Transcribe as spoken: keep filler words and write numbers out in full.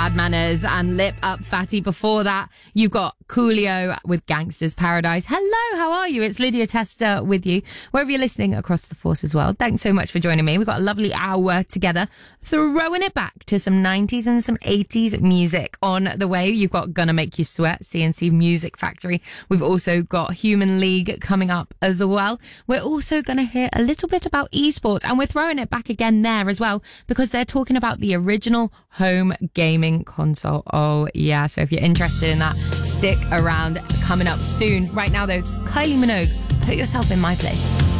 Bad Manners and Lip Up Fatty. Before that, you got Coolio with Gangster's Paradise. Hello, how are you? It's Lydia Tester with you, wherever you're listening across the force as well. Thanks so much for joining me. We've got a lovely hour together, throwing it back to some nineties and some eighties music on the way. You've got Gonna Make You Sweat, C N C Music Factory. We've also got Human League coming up as well. We're also going to hear a little bit about esports, and we're throwing it back again there as well, because they're talking about the original home gaming console. Oh yeah, so if you're interested in that, stick around. Coming up soon. Right now though, Kylie Minogue, Put Yourself in My Place.